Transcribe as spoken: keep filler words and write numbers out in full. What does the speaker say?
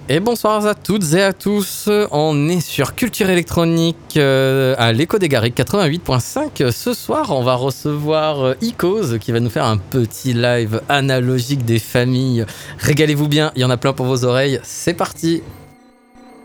Et bonsoir à toutes et à tous, on est sur Culture Électronique euh, à l'Écho des Garrigues quatre-vingt-huit point cinq. Ce soir, on va recevoir euh, Icos qui va nous faire un petit live analogique des familles. Régalez-vous bien, il y en a plein pour vos oreilles, c'est parti.